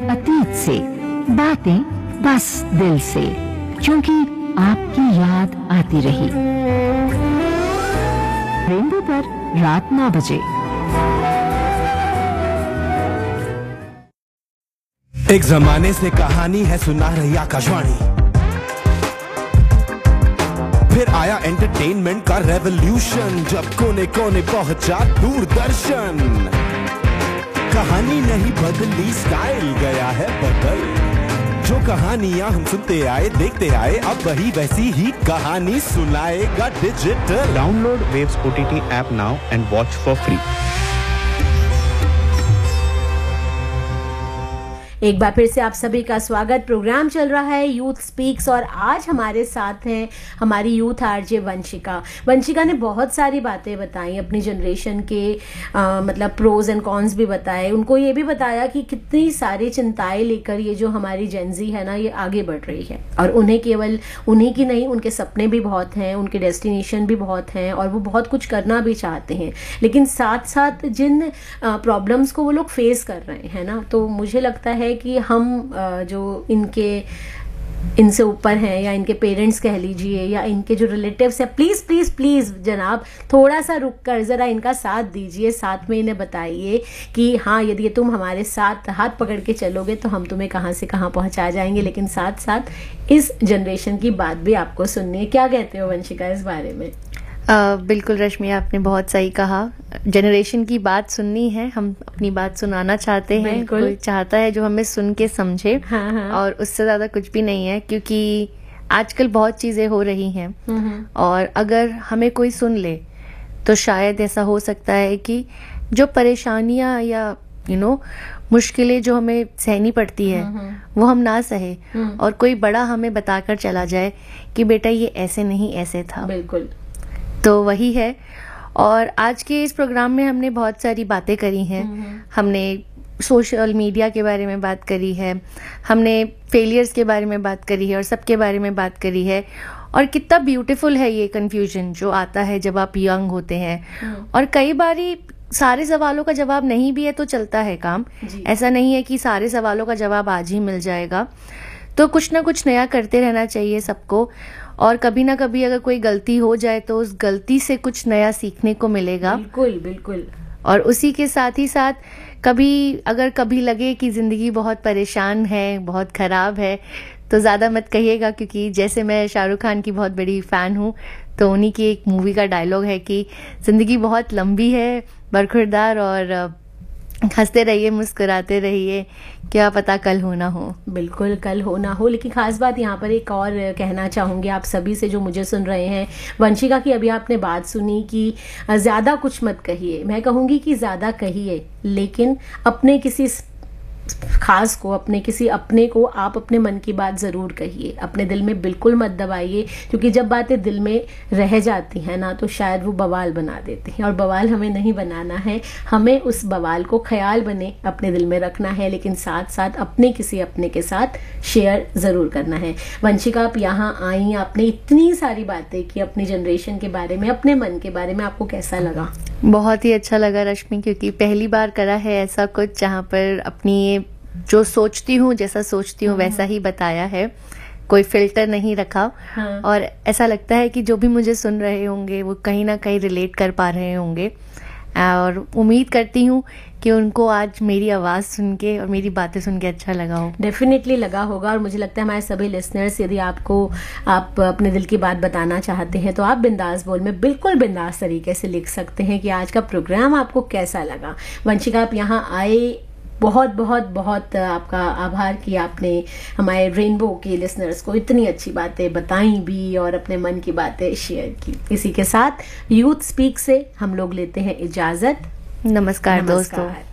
अतीत से, बातें बस दिल से, क्योंकि आपकी याद आती रही। रेडियो पर रात 9 बजे। एक जमाने से कहानी है सुना रही आकाशवाणी, फिर आया एंटरटेनमेंट का रेवोल्यूशन, जब कोने कोने पहुंचा दूरदर्शन। कहानी नहीं बदली, स्टाइल गया है बदल। जो कहानियां हम सुनते आए देखते आए, अब वही वैसी ही कहानी सुनाएगा digital. Download waves OTT app now and watch for free. एक बार फिर से आप सभी का स्वागत। प्रोग्राम चल रहा है यूथ स्पीक्स और आज हमारे साथ हैं हमारी यूथ आरजे वंशिका। वंशिका ने बहुत सारी बातें बताई, अपनी जनरेशन के मतलब प्रोज एंड कॉन्स भी बताए। उनको ये भी बताया कि कितनी सारी चिंताएं लेकर ये जो हमारी जेनजी है ना, ये आगे बढ़ रही है और उन्हें केवल उन्हीं की नहीं, उनके सपने भी बहुत हैं, उनके डेस्टिनेशन भी बहुत हैं और वो बहुत कुछ करना भी चाहते हैं। लेकिन साथ साथ जिन प्रॉब्लम्स को वो लोग फेस कर रहे हैं ना, तो मुझे लगता है कि हम जो इनसे ऊपर हैं या इनके पेरेंट्स कह लीजिए या इनके जो रिलेटिव्स हैं, प्लीज प्लीज प्लीज जनाब थोड़ा सा रुक कर जरा इनका साथ दीजिए, साथ में इन्हें बताइए कि हाँ, यदि तुम हमारे साथ हाथ पकड़ के चलोगे तो हम तुम्हें कहाँ से कहाँ पहुंचा जाएंगे। लेकिन साथ साथ इस जनरेशन की बात भी आपको सुननी है। क्या कहते हो वंशिका इस बारे में? बिल्कुल रश्मि, आपने बहुत सही कहा। जनरेशन की बात सुननी है, हम अपनी बात सुनाना चाहते हैं। कोई चाहता है जो हमें सुन के समझे। हाँ। और उससे ज्यादा कुछ भी नहीं है, क्योंकि आजकल बहुत चीजें हो रही हैं और अगर हमें कोई सुन ले तो शायद ऐसा हो सकता है कि जो परेशानियां या मुश्किलें जो हमें सहनी पड़ती है वो हम ना सहे और कोई बड़ा हमें बताकर चला जाए कि बेटा ये ऐसे नहीं ऐसे था। बिल्कुल, तो वही है। और आज के इस प्रोग्राम में हमने बहुत सारी बातें करी हैं। हमने सोशल मीडिया के बारे में बात करी है, हमने फेलियर्स के बारे में बात करी है और सबके बारे में बात करी है। और कितना ब्यूटीफुल है ये कंफ्यूजन जो आता है जब आप यंग होते हैं। और कई बारी सारे सवालों का जवाब नहीं भी है तो चलता है काम। ऐसा नहीं है कि सारे सवालों का जवाब आज ही मिल जाएगा। तो कुछ ना कुछ नया करते रहना चाहिए सबको। और कभी ना कभी अगर कोई गलती हो जाए तो उस गलती से कुछ नया सीखने को मिलेगा। बिल्कुल बिल्कुल। और उसी के साथ ही साथ कभी लगे कि जिंदगी बहुत परेशान है, बहुत खराब है, तो ज्यादा मत कहिएगा, क्योंकि जैसे मैं शाहरुख खान की बहुत बड़ी फैन हूँ, तो उन्हीं की एक मूवी का डायलॉग है कि जिंदगी बहुत लंबी है, बरखुरदार, और हंसते रहिए, मुस्कुराते रहिए, क्या पता कल हो ना हो। बिल्कुल, कल हो ना हो। लेकिन खास बात यहाँ पर एक और कहना चाहूंगी आप सभी से जो मुझे सुन रहे हैं। वंशिका की अभी आपने बात सुनी कि ज्यादा कुछ मत कहिए। मैं कहूंगी कि ज्यादा कहिए, लेकिन अपने किसी खास को, अपने को आप अपने मन की बात जरूर कहिए। अपने दिल में बिल्कुल मत दबाइए, क्योंकि जब बातें दिल में रह जाती हैं ना, तो शायद वो बवाल बना देती हैं और बवाल हमें नहीं बनाना है। हमें उस बवाल को ख्याल बने अपने दिल में रखना है, लेकिन साथ साथ अपने के साथ शेयर जरूर करना है। वंशिका, आप यहाँ आई, आपने इतनी सारी बातें की अपनी जनरेशन के बारे में, अपने मन के बारे में, आपको कैसा लगा? बहुत ही अच्छा लगा रश्मि, क्योंकि पहली बार करा है ऐसा कुछ जहाँ पर अपनी जो सोचती हूँ, जैसा सोचती हूँ वैसा ही बताया है, कोई फिल्टर नहीं रखा। और ऐसा लगता है कि जो भी मुझे सुन रहे होंगे वो कहीं ना कहीं रिलेट कर पा रहे होंगे। और उम्मीद करती हूँ कि उनको आज मेरी आवाज़ सुन के और मेरी बातें सुन के अच्छा लगा हो। डेफिनेटली लगा होगा। और मुझे लगता है हमारे सभी लिसनर्स, यदि आप अपने दिल की बात बताना चाहते हैं तो आप बिंदास बोल में बिल्कुल बिंदास तरीके से लिख सकते हैं कि आज का प्रोग्राम आपको कैसा लगा। वंशिका, आप यहाँ आए, बहुत बहुत बहुत आपका आभार कि आपने हमारे रेनबो के लिसनर्स को इतनी अच्छी बातें बताई भी और अपने मन की बातें शेयर की। इसी के साथ यूथ स्पीक से हम लोग लेते हैं इजाजत। नमस्कार दोस्तों।